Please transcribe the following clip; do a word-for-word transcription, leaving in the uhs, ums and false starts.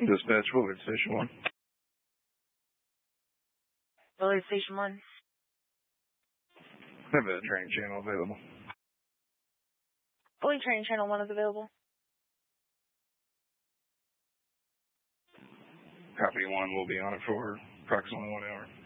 Dispatch, Willard Station one. Willard Station one. Have a train channel available. Only train channel one is available. Copy one will be on it for approximately one hour.